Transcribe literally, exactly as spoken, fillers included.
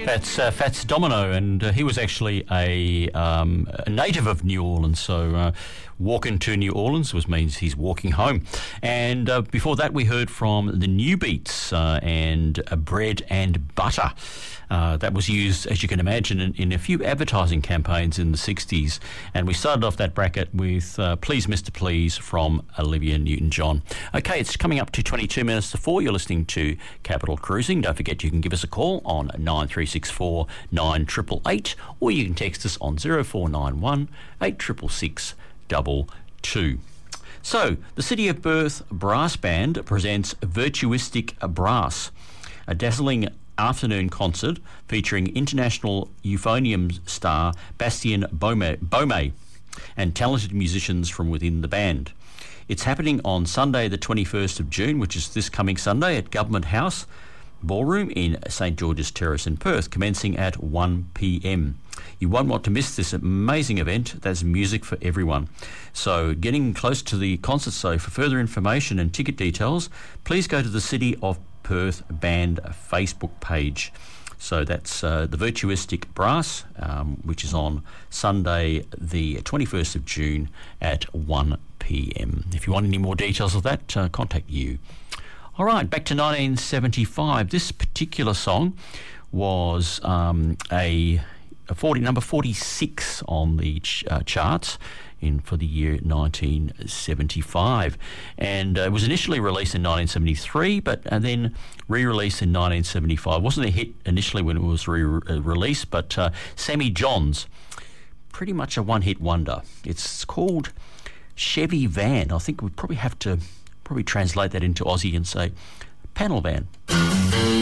That's uh, Fats Domino, and uh, he was actually a, um, a native of New Orleans, so uh, walking to New Orleans was means he's walking home. And uh, before that we heard from the New Beats uh, and uh, Bread and Butter. Uh, that was used, as you can imagine, in, in a few advertising campaigns in the sixties. And we started off that bracket with uh, Please Mister Please from Olivia Newton-John. Okay, it's coming up to twenty-two minutes to four. You're listening to Capital Cruising. Don't forget you can give us a call on nine three six four nine eight eight eight, or you can text us on zero four nine one eight six six double two. So, the City of Perth Brass Band presents Virtuistic Brass, a dazzling afternoon concert featuring international euphonium star Bastien Baume, Baume and talented musicians from within the band. It's happening on Sunday the twenty-first of June, which is this coming Sunday, at Government House Ballroom in St George's Terrace in Perth, commencing at one p m. You won't want to miss this amazing event. There's music for everyone. So, getting close to the concert, so for further information and ticket details, please go to the City of Perth Band Facebook page. So that's uh, the Virtuistic Brass, um, which is on Sunday the twenty-first of June at one p m. If you want any more details of that, uh, contact you. All right, back to nineteen seventy-five. This particular song was um, a, a forty number forty-six on the ch- uh, charts in for the year nineteen seventy-five, and uh, it was initially released in nineteen seventy-three, but uh, then re-released in nineteen seventy-five. It wasn't a hit initially when it was re-released, but uh, Sammy Johns, pretty much a one-hit wonder. It's called Chevy Van. I think we'd probably have to probably translate that into Aussie and say panel van.